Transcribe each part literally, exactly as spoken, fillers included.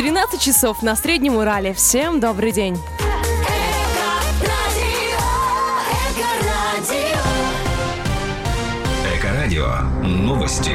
тринадцать часов на Среднем Урале. Всем добрый день. Эко-радио. Новости.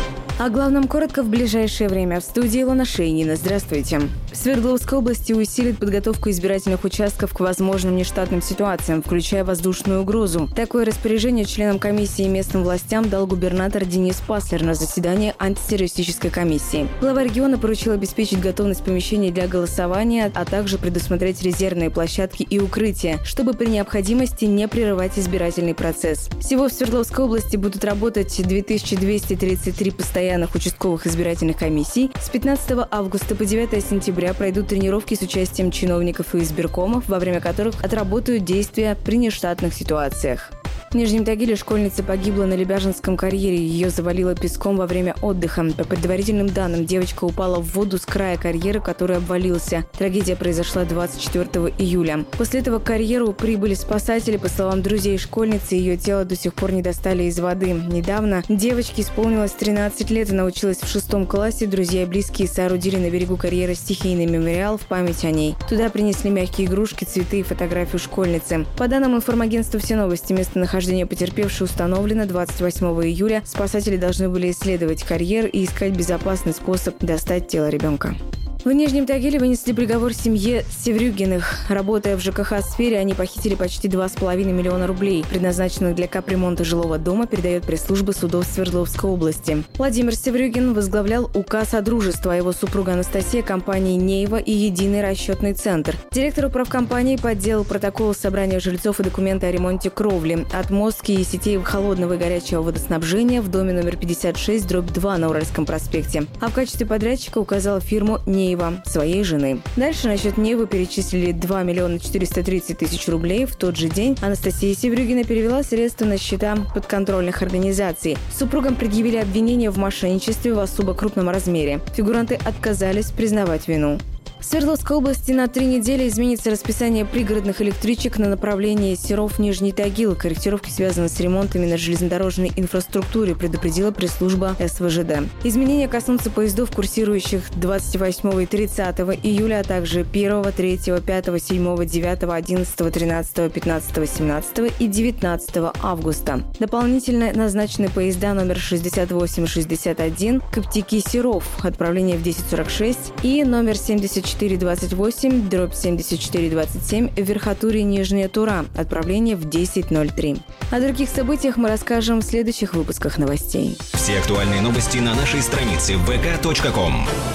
О главном коротко в ближайшее время. В студии Илона Шейнина. Здравствуйте. В Свердловской области усилит подготовку избирательных участков к возможным нештатным ситуациям, включая воздушную угрозу. Такое распоряжение членам комиссии и местным властям дал губернатор Денис Паслер на заседании антитеррористической комиссии. Глава региона поручил обеспечить готовность помещений для голосования, а также предусмотреть резервные площадки и укрытия, чтобы при необходимости не прерывать избирательный процесс. Всего в Свердловской области будут работать две тысячи двести тридцать три постоянных участковых избирательных комиссий. С пятнадцатого августа по девятое сентября пройдут тренировки с участием чиновников и избиркомов, во время которых отработают действия при нештатных ситуациях. В Нижнем Тагиле школьница погибла на Лебяжинском карьере. Ее завалило песком во время отдыха. По предварительным данным, девочка упала в воду с края карьера, который обвалился. Трагедия произошла двадцать четвёртого июля. После этого к карьеру прибыли спасатели. По словам друзей школьницы, ее тело до сих пор не достали из воды. Недавно девочке исполнилось тринадцать лет. Она училась в шестом классе. Друзья и близкие соорудили на берегу карьера стихийный мемориал в память о ней. Туда принесли мягкие игрушки, цветы и фотографию школьницы. По данным информагентства «Все новости», местонахождение Нахождение потерпевшей установлено. Двадцать восьмого июля спасатели должны были исследовать карьер и искать безопасный способ достать тело ребенка. В Нижнем Тагиле вынесли приговор семье Севрюгиных. Работая в ЖКХ-сфере, они похитили почти два с половиной миллиона рублей, предназначенных для капремонта жилого дома, передает пресс-служба судов Свердловской области. Владимир Севрюгин возглавлял УК Содружества, а его супруга Анастасия – компании «Неева» и «Единый расчетный центр». Директор управкомпании подделал протокол собрания жильцов и документы о ремонте кровли, отмостки и сетей холодного и горячего водоснабжения в доме номер пятьдесят шесть дробь два на Уральском проспекте. А в качестве подрядчика указал фирму «Неева», своей жены. Дальше на счет Невы перечислили два миллиона четыреста тридцать тысяч рублей. В тот же день Анастасия Севрюгина перевела средства на счета подконтрольных организаций. Супругам предъявили обвинение в мошенничестве в особо крупном размере. Фигуранты отказались признавать вину. В Свердловской области на три недели изменится расписание пригородных электричек на направлении Серов-Нижний Тагил. Корректировки связаны с ремонтами на железнодорожной инфраструктуре, предупредила пресс-служба эс вэ жэ дэ. Изменения коснутся поездов, курсирующих двадцать восьмого и тридцатого июля, а также первого, третьего, пятого, седьмого, девятого, одиннадцатого, тринадцатого, пятнадцатого, семнадцатого и девятнадцатого августа. Дополнительно назначены поезда номер шестьдесят восемь шестьдесят один Коптики-Серов, отправление в десять сорок шесть, и номер семьдесят четыре двадцать восемь дробь семьдесят четыре двадцать семь Верхотурье Нижняя Тура, отправление в десять ноль три. О других событиях мы расскажем в следующих выпусках новостей. Все актуальные новости на нашей странице вэ ка точка ком.